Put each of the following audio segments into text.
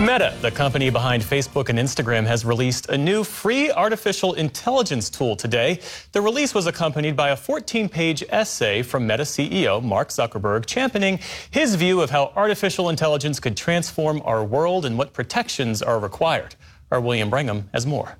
Meta, the company behind Facebook and Instagram, has released a new free artificial intelligence tool today. The release was accompanied by a 14-page essay from Meta CEO Mark Zuckerberg championing his view of how artificial intelligence could transform our world and what protections are required. Our William Brigham has more.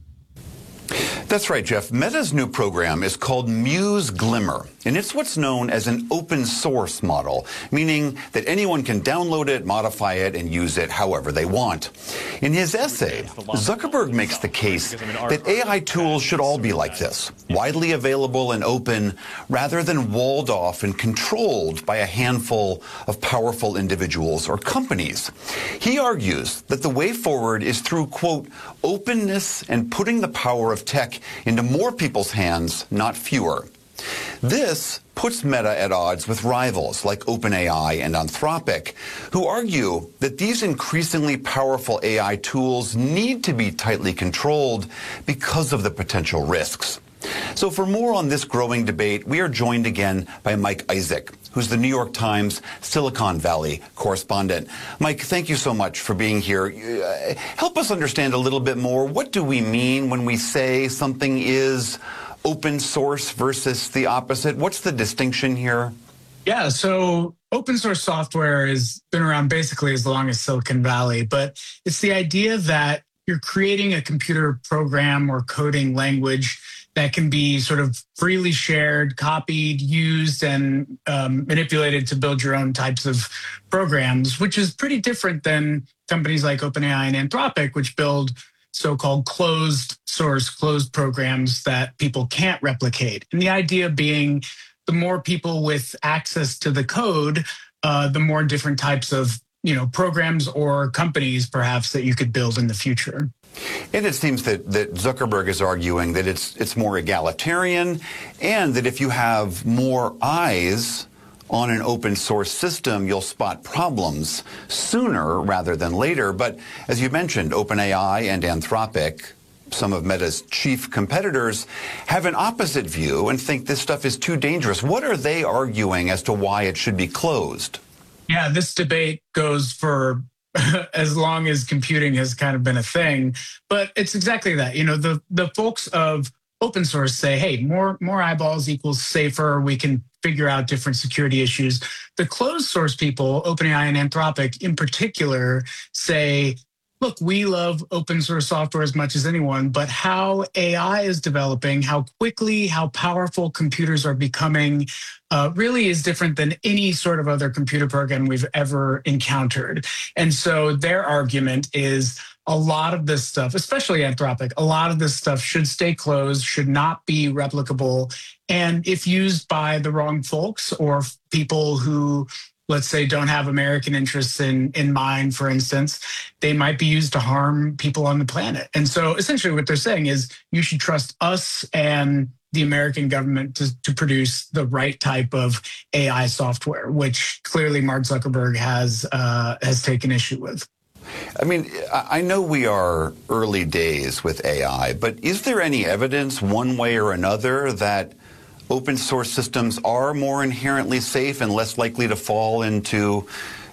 That's right, Jeff. Meta's new program is called Muse Glimmer, and it's what's known as an open source model, meaning that anyone can download it, modify it, and use it however they want. In his essay, Zuckerberg makes the case that AI tools should all be like this, widely available and open, rather than walled off and controlled by a handful of powerful individuals or companies. He argues that the way forward is through, quote, openness and putting the power of tech into more people's hands, not fewer. This puts Meta at odds with rivals like OpenAI and Anthropic, who argue that these increasingly powerful AI tools need to be tightly controlled because of the potential risks. So for more on this growing debate, we are joined again by Mike Isaac, who's the New York Times Silicon Valley correspondent. Mike, thank you so much for being here. Help us understand a little bit more. What do we mean when we say something is open source versus the opposite? What's the distinction here? Yeah, so open source software has been around basically as long as Silicon Valley, but it's the idea that you're creating a computer program or coding language that can be sort of freely shared, copied, used, and manipulated to build your own types of programs, which is pretty different than companies like OpenAI and Anthropic, which build so-called closed source, closed programs that people can't replicate. And the idea being the more people with access to the code, the more different types of programs or companies perhaps that you could build in the future. And it seems that Zuckerberg is arguing that it's more egalitarian, and that if you have more eyes on an open source system, you'll spot problems sooner rather than later. But as you mentioned, OpenAI and Anthropic, some of Meta's chief competitors, have an opposite view and think this stuff is too dangerous. What are they arguing as to why it should be closed? Yeah, this debate goes for as long as computing has kind of been a thing, but it's exactly that. The folks of open source say, hey, more eyeballs equals safer. We can figure out different security issues. The closed source people, OpenAI and Anthropic in particular, say, look, we love open source software as much as anyone, but how AI is developing, how quickly, how powerful computers are becoming really is different than any sort of other computer program we've ever encountered. And so their argument is a lot of this stuff, especially Anthropic, a lot of this stuff should stay closed, should not be replicable. And if used by the wrong folks or people who, let's say, don't have American interests in mind, for instance, they might be used to harm people on the planet. And so essentially what they're saying is you should trust us and the American government to produce the right type of AI software, which clearly Mark Zuckerberg has taken issue with. I mean, I know we are early days with AI, but is there any evidence one way or another that open source systems are more inherently safe and less likely to fall into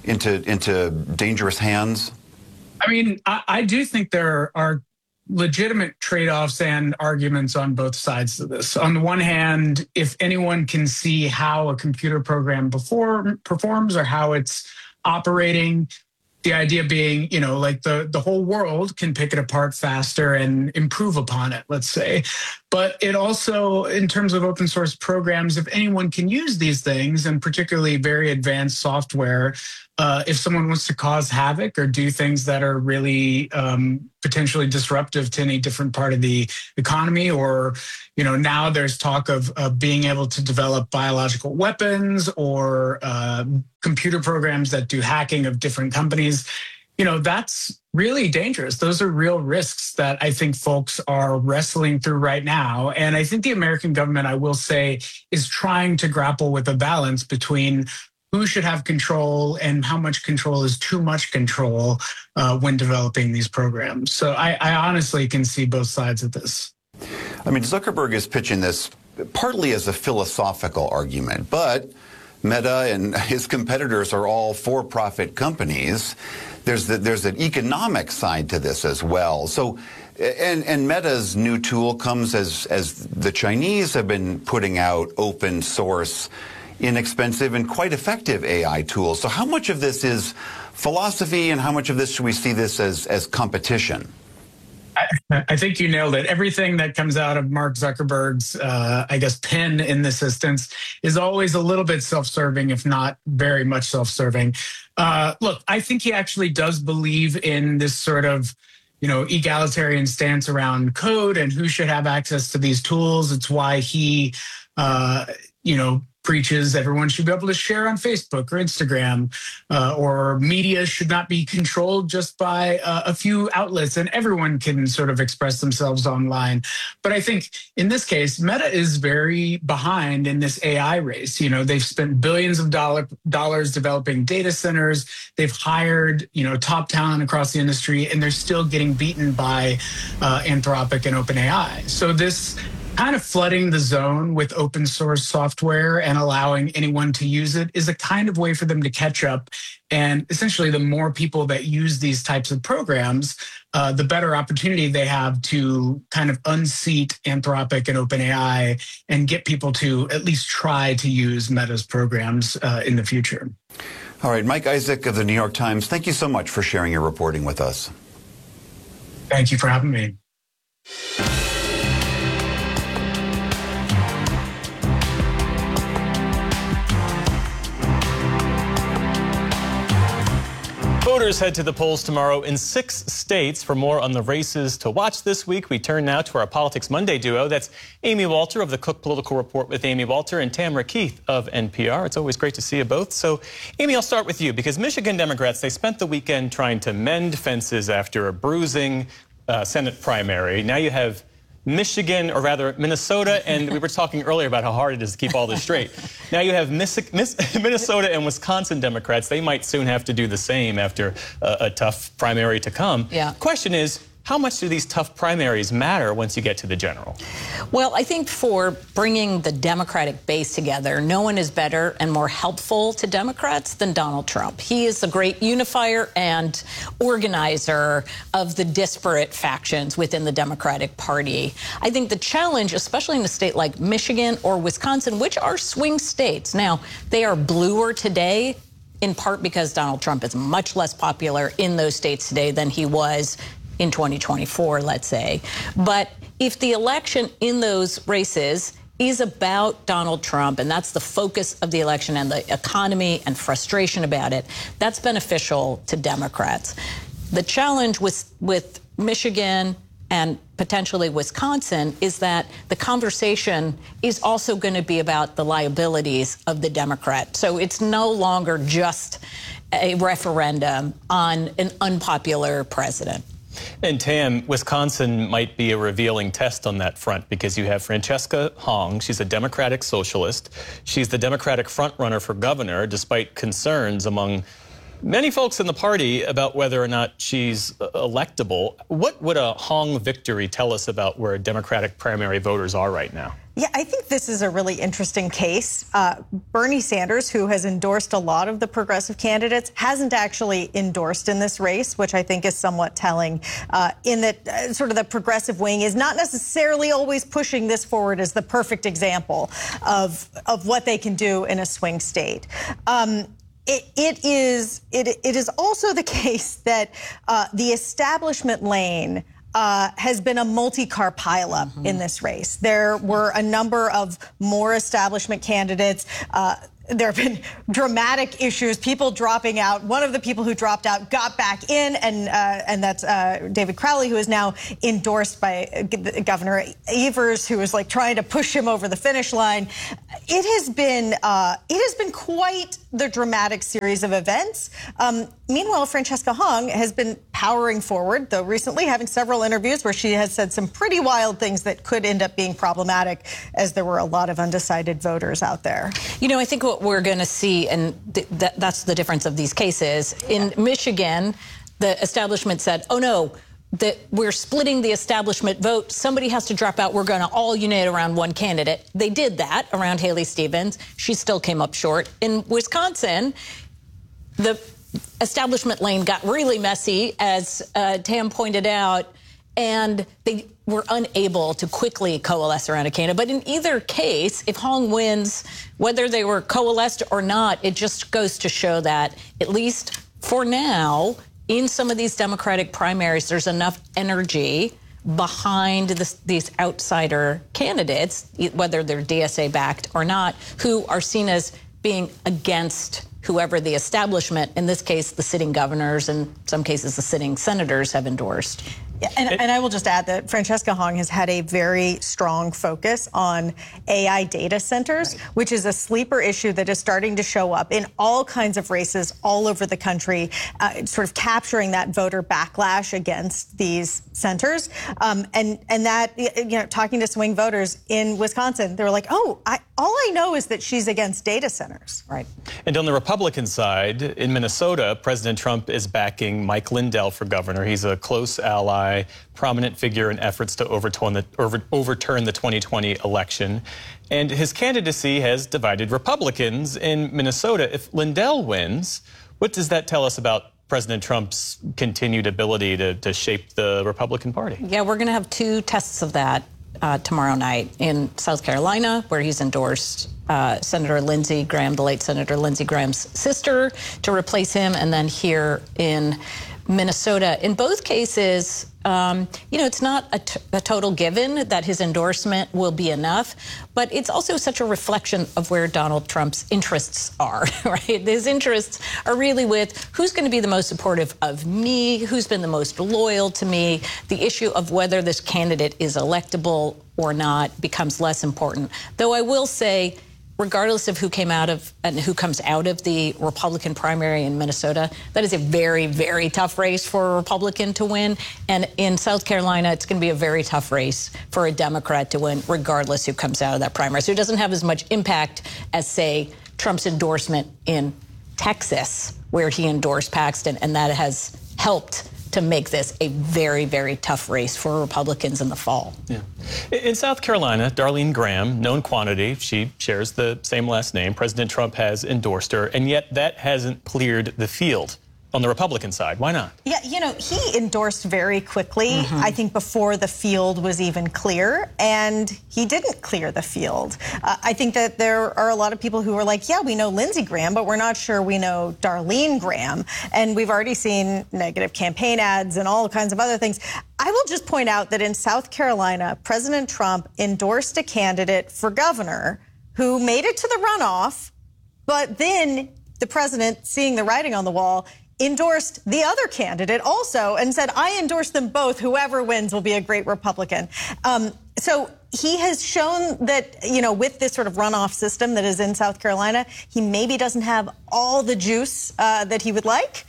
dangerous hands? I mean, I do think there are legitimate trade-offs and arguments on both sides of this. On the one hand, if anyone can see how a computer program performs or how it's operating, the idea being, like the whole world can pick it apart faster and improve upon it, let's say. But it also, in terms of open source programs, if anyone can use these things, and particularly very advanced software, if someone wants to cause havoc or do things that are really potentially disruptive to any different part of the economy, or, now there's talk of being able to develop biological weapons or computer programs that do hacking of different companies, that's really dangerous. Those are real risks that I think folks are wrestling through right now. And I think the American government, I will say, is trying to grapple with a balance between who should have control and how much control is too much control when developing these programs. So I honestly can see both sides of this. I mean, Zuckerberg is pitching this partly as a philosophical argument, but Meta and his competitors are all for-profit companies, there's an economic side to this as well. So, and Meta's new tool comes as the Chinese have been putting out open source, inexpensive and quite effective AI tools. So how much of this is philosophy and how much of this should we see this as competition? I think you nailed it. Everything that comes out of Mark Zuckerberg's, pen in this instance is always a little bit self-serving, if not very much self-serving. Look, I think he actually does believe in this sort of, egalitarian stance around code and who should have access to these tools. It's why he, preaches everyone should be able to share on Facebook or Instagram, or media should not be controlled just by a few outlets, and everyone can sort of express themselves online. But I think in this case, Meta is very behind in this AI race. They've spent billions of dollars developing data centers. They've hired, top talent across the industry, and they're still getting beaten by Anthropic and OpenAI. So this kind of flooding the zone with open source software and allowing anyone to use it is a kind of way for them to catch up. And essentially, the more people that use these types of programs, the better opportunity they have to kind of unseat Anthropic and OpenAI and get people to at least try to use Meta's programs in the future. All right, Mike Isaac of the New York Times, thank you so much for sharing your reporting with us. Thank you for having me. Voters head to the polls tomorrow in 6 states. For more on the races to watch this week, we turn now to our Politics Monday duo. That's Amy Walter of the Cook Political Report with Amy Walter and Tamara Keith of NPR. It's always great to see you both. So, Amy, I'll start with you because Michigan Democrats, they spent the weekend trying to mend fences after a bruising Senate primary. Now you have Michigan, or rather Minnesota, and we were talking earlier about how hard it is to keep all this straight. Now you have Minnesota and Wisconsin Democrats. They might soon have to do the same after a tough primary to come. Yeah. Question is, how much do these tough primaries matter once you get to the general? Well, I think for bringing the Democratic base together, no one is better and more helpful to Democrats than Donald Trump. He is a great unifier and organizer of the disparate factions within the Democratic Party. I think the challenge, especially in a state like Michigan or Wisconsin, which are swing states, now they are bluer today, in part because Donald Trump is much less popular in those states today than he was in 2024, let's say. But if the election in those races is about Donald Trump, and that's the focus of the election and the economy and frustration about it, that's beneficial to Democrats. The challenge with Michigan and potentially Wisconsin is that the conversation is also going to be about the liabilities of the Democrat. So it's no longer just a referendum on an unpopular president. And Tam, Wisconsin might be a revealing test on that front because you have Francesca Hong. She's a Democratic socialist. She's the Democratic frontrunner for governor, despite concerns among many folks in the party about whether or not she's electable. What would a Hong victory tell us about where Democratic primary voters are right now? Yeah, I think this is a really interesting case. Bernie Sanders, who has endorsed a lot of the progressive candidates, hasn't actually endorsed in this race, which I think is somewhat telling, in that sort of the progressive wing is not necessarily always pushing this forward as the perfect example of what they can do in a swing state. It is also the case that the establishment lane has been a multi-car pileup in this race. There were a number of more establishment candidates. There have been dramatic issues, people dropping out. One of the people who dropped out got back in, and that's David Crowley, who is now endorsed by Governor Evers, who is like trying to push him over the finish line. It has been quite the dramatic series of events. Meanwhile, Francesca Hong has been powering forward, though recently having several interviews where she has said some pretty wild things that could end up being problematic, as there were a lot of undecided voters out there. You know, I think what we're going to see, and that's the difference of these cases. In Michigan, the establishment said, oh, no, that we're splitting the establishment vote. Somebody has to drop out. We're going to all unite around one candidate. They did that around Haley Stevens. She still came up short. In Wisconsin, the establishment lane got really messy, as Tam pointed out, and they were unable to quickly coalesce around a candidate. But in either case, if Hong wins, whether they were coalesced or not, it just goes to show that, at least for now, in some of these Democratic primaries, there's enough energy behind these outsider candidates, whether they're DSA-backed or not, who are seen as being against whoever the establishment, in this case, the sitting governors, and some cases the sitting senators, have endorsed. Yeah, and I will just add that Francesca Hong has had a very strong focus on AI data centers, right, which is a sleeper issue that is starting to show up in all kinds of races all over the country, sort of capturing that voter backlash against these centers. And that, you know, talking to swing voters in Wisconsin, they were like, oh, all I know is that she's against data centers. Right. And on the Republican side, in Minnesota, President Trump is backing Mike Lindell for governor. He's a close ally, prominent figure in efforts to overturn the 2020 election. And his candidacy has divided Republicans in Minnesota. If Lindell wins, what does that tell us about President Trump's continued ability to shape the Republican Party? Yeah, we're going to have two tests of that tomorrow night in South Carolina, where he's endorsed Senator Lindsey Graham, the late Senator Lindsey Graham's sister, to replace him, and then here in Minnesota. In both cases, you know, it's not a total given that his endorsement will be enough, but it's also such a reflection of where Donald Trump's interests are, right? His interests are really with who's going to be the most supportive of me, who's been the most loyal to me. The issue of whether this candidate is electable or not becomes less important. Though I will say, regardless of who came out of and who comes out of the Republican primary in Minnesota, that is a very, very tough race for a Republican to win. And in South Carolina, it's going to be a very tough race for a Democrat to win, regardless who comes out of that primary. So it doesn't have as much impact as, say, Trump's endorsement in Texas, where he endorsed Paxton, and that has helped to make this a very, very tough race for Republicans in the fall. Yeah. In South Carolina, Darlene Graham, known quantity, she shares the same last name. President Trump has endorsed her, and yet that hasn't cleared the field on the Republican side. Why not? Yeah, you know, he endorsed very quickly, I think before the field was even clear, and he didn't clear the field. I think that there are a lot of people who are like, yeah, we know Lindsey Graham, but we're not sure we know Darlene Graham. And we've already seen negative campaign ads and all kinds of other things. I will just point out that in South Carolina, President Trump endorsed a candidate for governor who made it to the runoff, but then the president, seeing the writing on the wall, endorsed the other candidate also and said, I endorse them both. Whoever wins will be a great Republican. So he has shown that, you know, with this sort of runoff system that is in South Carolina, he maybe doesn't have all the juice that he would like.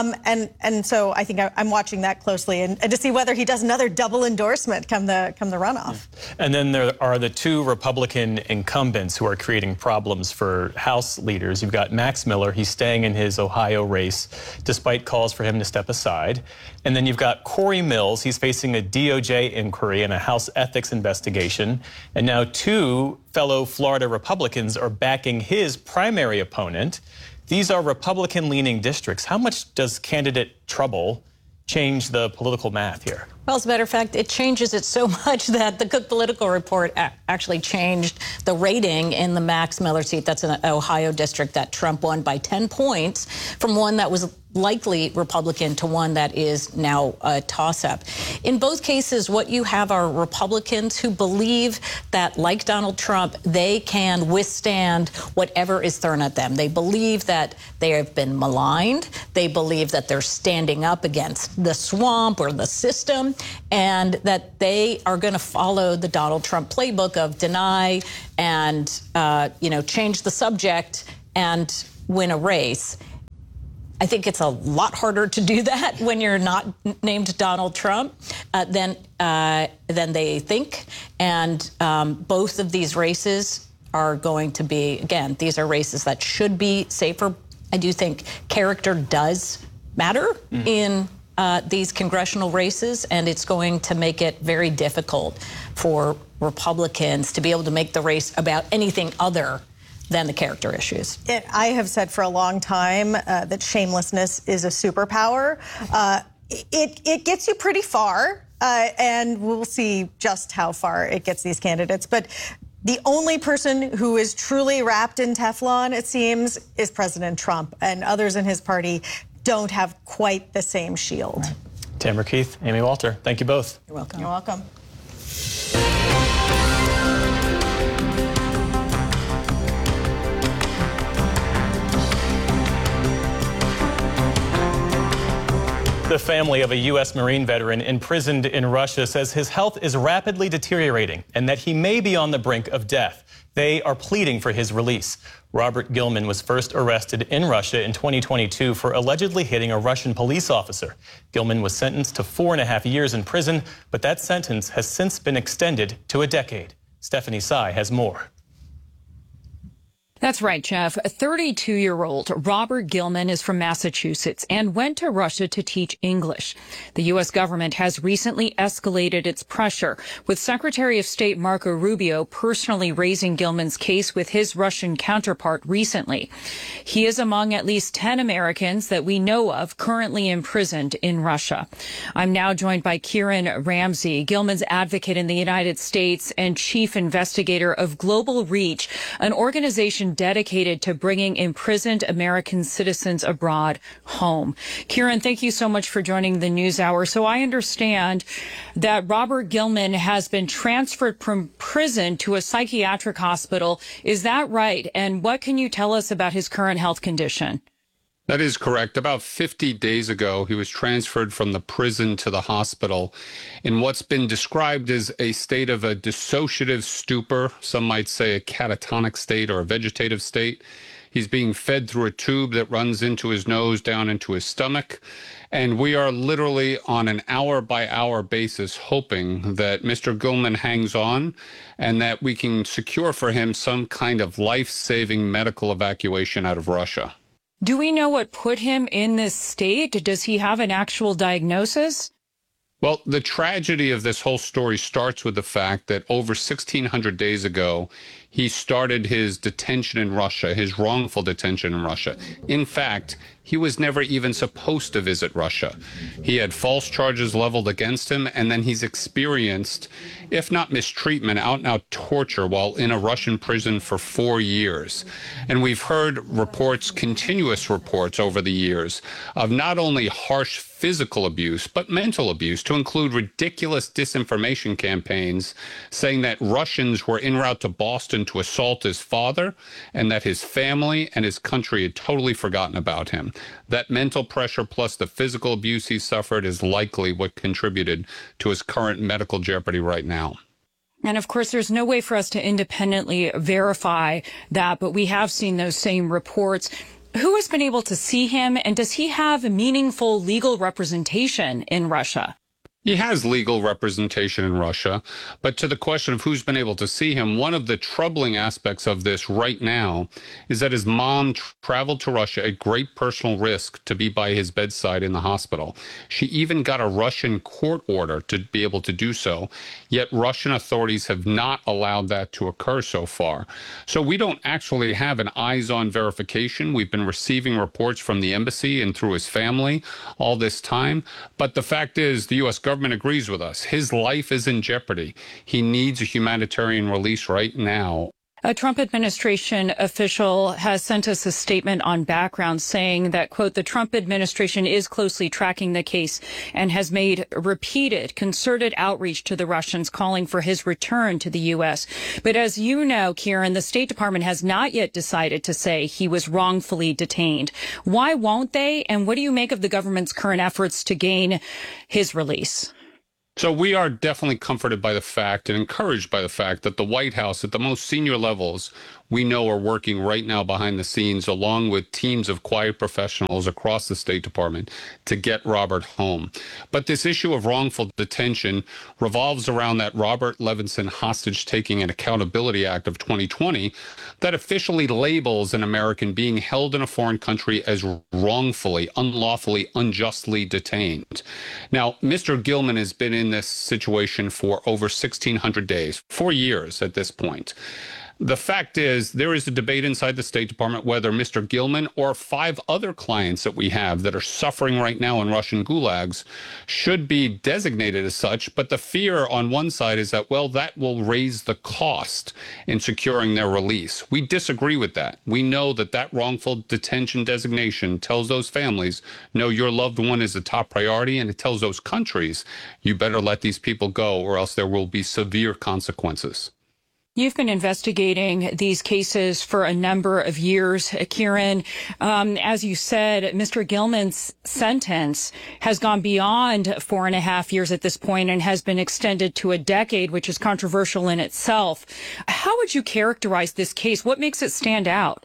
And so I think I'm watching that closely and to see whether he does another double endorsement come the runoff. And then there are the two Republican incumbents who are creating problems for House leaders. You've got Max Miller. He's staying in his Ohio race despite calls for him to step aside. And then you've got Corey Mills. He's facing a DOJ inquiry and a House ethics investigation. And now two fellow Florida Republicans are backing his primary opponent. These are Republican-leaning districts. How much does candidate trouble change the political math here? Well, as a matter of fact, it changes it so much that the Cook Political Report actually changed the rating in the Max Miller seat. That's an Ohio district that Trump won by 10 points from one that was likely Republican to one that is now a toss-up. In both cases, what you have are Republicans who believe that, like Donald Trump, they can withstand whatever is thrown at them. They believe that they have been maligned. They believe that they're standing up against the swamp or the system, and that they are going to follow the Donald Trump playbook of deny and, change the subject and win a race. I think it's a lot harder to do that when you're not named Donald Trump than they think. And both of these races are going to be, again, these are races that should be safer. I do think character does matter in these congressional races, and it's going to make it very difficult for Republicans to be able to make the race about anything other than the character issues. I have said for a long time that shamelessness is a superpower. It gets you pretty far, and we'll see just how far it gets these candidates. But the only person who is truly wrapped in Teflon, it seems, is President Trump, and others in his party don't have quite the same shield. Right. Tamara Keith, Amy Walter, thank you both. You're welcome. You're welcome. The family of a U.S. Marine veteran imprisoned in Russia says his health is rapidly deteriorating and that he may be on the brink of death. They are pleading for his release. Robert Gilman was first arrested in Russia in 2022 for allegedly hitting a Russian police officer. Gilman was sentenced to 4.5 years in prison, but that sentence has since been extended to a decade. Stephanie Sy has more. That's right, Jeff. A 32-year-old Robert Gilman is from Massachusetts and went to Russia to teach English. The U.S. government has recently escalated its pressure, with Secretary of State Marco Rubio personally raising Gilman's case with his Russian counterpart recently. He is among at least 10 Americans that we know of currently imprisoned in Russia. I'm now joined by Kieran Ramsey, Gilman's advocate in the United States and chief investigator of Global Reach, an organization dedicated to bringing imprisoned American citizens abroad home. Kieran, thank you so much for joining the NewsHour. So I understand that Robert Gilman has been transferred from prison to a psychiatric hospital. Is that right? And what can you tell us about his current health condition? That is correct. About 50 days ago, he was transferred from the prison to the hospital in what's been described as a state of a dissociative stupor. Some might say a catatonic state or a vegetative state. He's being fed through a tube that runs into his nose, down into his stomach. And we are literally on an hour-by-hour basis hoping that Mr. Gilman hangs on and that we can secure for him some kind of life-saving medical evacuation out of Russia. Do we know what put him in this state? Does he have an actual diagnosis? Well, the tragedy of this whole story starts with the fact that over 1,600 days ago, he started his detention in Russia, his wrongful detention in Russia. In fact, he was never even supposed to visit Russia. He had false charges leveled against him, and then he's experienced, if not mistreatment, out-and-out torture while in a Russian prison for 4 years. And we've heard reports, continuous reports over the years, of not only harsh physical abuse, but mental abuse, to include ridiculous disinformation campaigns saying that Russians were en route to Boston to assault his father and that his family and his country had totally forgotten about him. That mental pressure plus the physical abuse he suffered is likely what contributed to his current medical jeopardy right now. And of course, there's no way for us to independently verify that, but we have seen those same reports. Who has been able to see him, and does he have meaningful legal representation in Russia? He has legal representation in Russia, but to the question of who's been able to see him, one of the troubling aspects of this right now is that his mom traveled to Russia at great personal risk to be by his bedside in the hospital. She even got a Russian court order to be able to do so, yet Russian authorities have not allowed that to occur so far. So we don't actually have an eyes-on verification. We've been receiving reports from the embassy and through his family all this time, but the fact is the U.S. government agrees with us. His life is in jeopardy. He needs a humanitarian release right now. A Trump administration official has sent us a statement on background saying that, quote, the Trump administration is closely tracking the case and has made repeated concerted outreach to the Russians calling for his return to the U.S. But as you know, Kieran, the State Department has not yet decided to say he was wrongfully detained. Why won't they? And what do you make of the government's current efforts to gain his release? So we are definitely comforted by the fact and encouraged by the fact that the White House at the most senior levels we know are working right now behind the scenes, along with teams of quiet professionals across the State Department, to get Robert home. But this issue of wrongful detention revolves around that Robert Levinson Hostage Taking and Accountability Act of 2020 that officially labels an American being held in a foreign country as wrongfully, unlawfully, unjustly detained. Now, Mr. Gilman has been in this situation for over 1,600 days, 4 years at this point. The fact is, there is a debate inside the State Department whether Mr. Gilman or 5 other clients that we have that are suffering right now in Russian gulags should be designated as such. But the fear on one side is that, well, that will raise the cost in securing their release. We disagree with that. We know that that wrongful detention designation tells those families, no, your loved one is a top priority, and it tells those countries, you better let these people go or else there will be severe consequences. You've been investigating these cases for a number of years, Kieran. As you said, Mr. Gilman's sentence has gone beyond 4.5 years at this point and has been extended to a decade, which is controversial in itself. How would you characterize this case? What makes it stand out?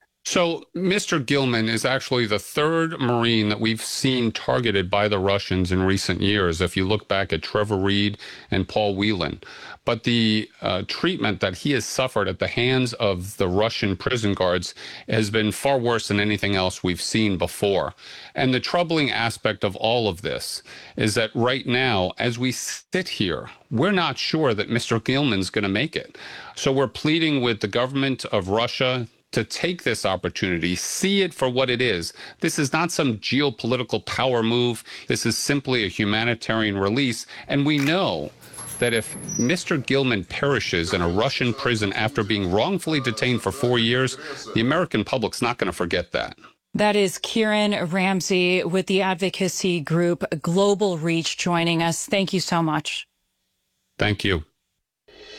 So Mr. Gilman is actually the 3rd Marine that we've seen targeted by the Russians in recent years, if you look back at Trevor Reed and Paul Whelan. But the treatment that he has suffered at the hands of the Russian prison guards has been far worse than anything else we've seen before. And the troubling aspect of all of this is that right now, as we sit here, we're not sure that Mr. Gilman's going to make it. So we're pleading with the government of Russia to take this opportunity, see it for what it is. This is not some geopolitical power move. This is simply a humanitarian release. And we know that if Mr. Gilman perishes in a Russian prison after being wrongfully detained for 4 years, the American public's not going to forget that. That is Kieran Ramsey with the advocacy group Global Reach joining us. Thank you so much. Thank you.